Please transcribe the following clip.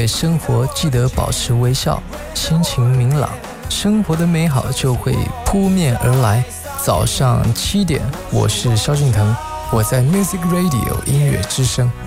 对生活记得保持微笑，心情明朗，生活的美好就会扑面而来。早上7点，我是萧敬腾，我在 Music Radio 音乐之声。